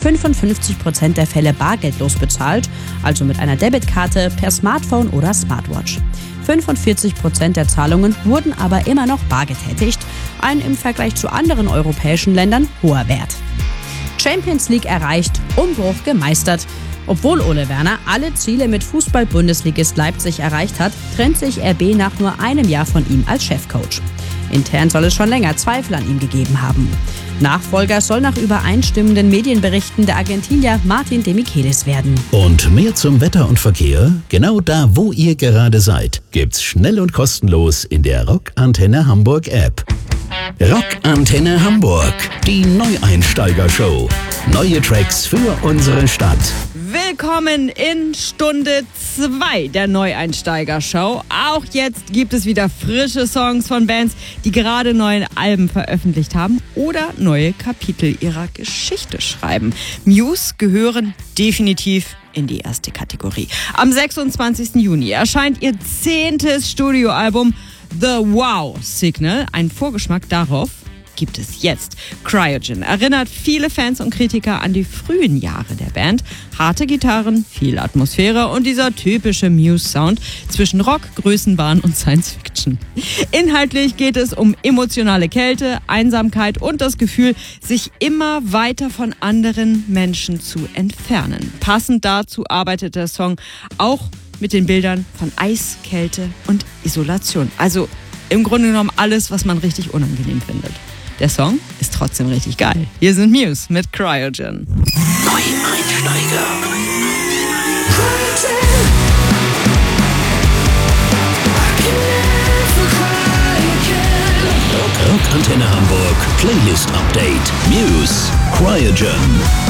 55% der Fälle bargeldlos bezahlt, also mit einer Debitkarte, per Smartphone oder Smartwatch. 45% der Zahlungen wurden aber immer noch bar getätigt, ein im Vergleich zu anderen europäischen Ländern hoher Wert. Champions League erreicht, Umbruch gemeistert. Obwohl Ole Werner alle Ziele mit Fußball-Bundesligist Leipzig erreicht hat, trennt sich RB nach nur einem Jahr von ihm als Chefcoach. Intern soll es schon länger Zweifel an ihm gegeben haben. Nachfolger soll nach übereinstimmenden Medienberichten der Argentinier Martin de Michelis werden. Und mehr zum Wetter und Verkehr? Genau da, wo ihr gerade seid, gibt's schnell und kostenlos in der Rock Antenne Hamburg App. Rock Antenne Hamburg, die Neueinsteiger-Show. Neue Tracks für unsere Stadt. Willkommen in Stunde 2 der Neueinsteiger-Show. Auch jetzt gibt es wieder frische Songs von Bands, die gerade neue Alben veröffentlicht haben oder neue Kapitel ihrer Geschichte schreiben. Muse gehören definitiv in die erste Kategorie. Am 26. Juni erscheint ihr 10. Studioalbum The Wow Signal. Ein Vorgeschmack darauf gibt es jetzt. Cryogen erinnert viele Fans und Kritiker an die frühen Jahre der Band. Harte Gitarren, viel Atmosphäre und dieser typische Muse-Sound zwischen Rock, Größenwahn und Science-Fiction. Inhaltlich geht es um emotionale Kälte, Einsamkeit und das Gefühl, sich immer weiter von anderen Menschen zu entfernen. Passend dazu arbeitet der Song auch mit den Bildern von Eis, Kälte und Isolation. Also im Grunde genommen alles, was man richtig unangenehm findet. Der Song ist trotzdem richtig geil. Hier sind Muse mit Cryogen. Neueinsteiger. Rock Antenne Hamburg Playlist Update. Muse Cryogen.